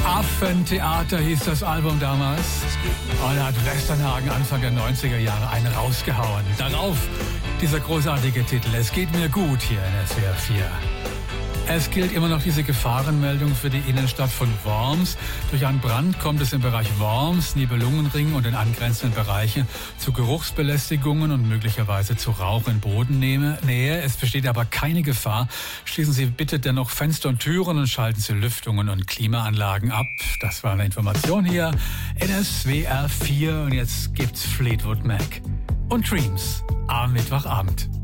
Affentheater hieß das Album damals. Und da hat Westernhagen Anfang der 90er Jahre einen rausgehauen. Darauf dieser großartige Titel. Es geht mir gut hier in SWR 4. Es gilt immer noch diese Gefahrenmeldung für die Innenstadt von Worms. Durch einen Brand kommt es im Bereich Worms, Nibelungenring und in angrenzenden Bereichen zu Geruchsbelästigungen und möglicherweise zu Rauch in Bodennähe. Es besteht aber keine Gefahr. Schließen Sie bitte dennoch Fenster und Türen und schalten Sie Lüftungen und Klimaanlagen ab. Das war eine Information hier in SWR 4. Und jetzt gibt's Fleetwood Mac und Dreams am Mittwochabend.